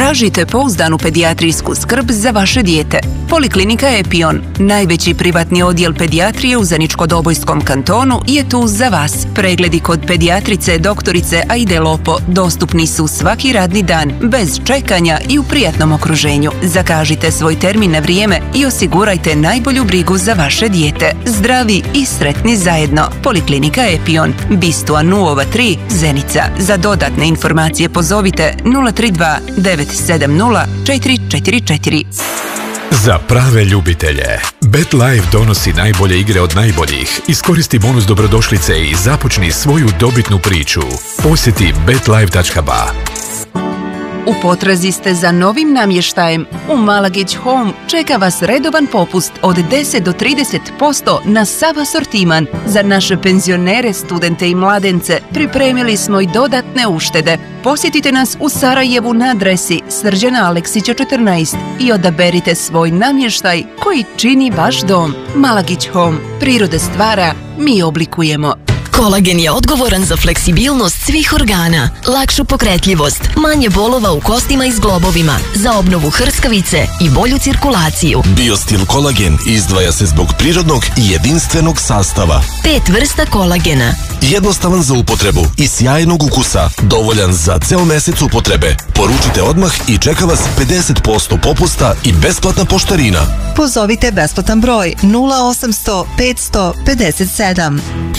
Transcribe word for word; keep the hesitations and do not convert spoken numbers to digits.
Tražite pouzdanu pedijatrijsku skrb za vaše dijete. Poliklinika Epion, najveći privatni odjel pedijatrije u Zeničko-Dobojskom kantonu, je tu za vas. Pregledi kod pedijatrice doktorice Aide Lopo dostupni su svaki radni dan, bez čekanja i u prijatnom okruženju. Zakažite svoj termin na vrijeme i osigurajte najbolju brigu za vaše dijete. Zdravi i sretni zajedno. Poliklinika Epion, Bistua nula tri, Zenica. Za dodatne informacije pozovite nula tri dva devet sedam nula četiri četiri četiri. Za prave ljubitelje, BetLife donosi najbolje igre od najboljih. Iskoristi bonus dobrodošlice i započni svoju dobitnu priču. Posjeti bet life tačka ba. U potrazi ste za novim namještajem? U Malagić Home čeka vas redovan popust od deset do trideset posto na sav asortiman. Za naše penzionere, studente i mladence pripremili smo i dodatne uštede. Posjetite nas u Sarajevu na adresi Srđana Aleksića četrnaest i odaberite svoj namještaj koji čini vaš dom. Malagić Home. Prirode stvara, mi oblikujemo. Kolagen je odgovoran za fleksibilnost svih organa, lakšu pokretljivost, manje bolova u kostima i zglobovima, za obnovu hrskavice i bolju cirkulaciju. Biostil kolagen izdvaja se zbog prirodnog i jedinstvenog sastava. Pet vrsta kolagena. Jednostavan za upotrebu i sjajnog ukusa, dovoljan za ceo mesec upotrebe. Poručite odmah i čeka vas pedeset posto popusta i besplatna poštarina. Pozovite besplatan broj nula osam sto pet sto pedeset sedam.